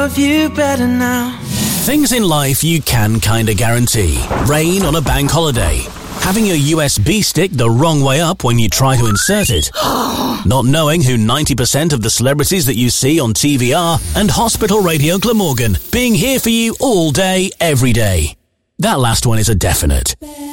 love you better now. Things in life you can kinda guarantee. Rain on a bank holiday. Having your USB stick the wrong way up when you try to insert it. Not knowing who 90% of the celebrities that you see on TV are. And Hospital Radio Glamorgan being here for you all day, every day. That last one is a definite.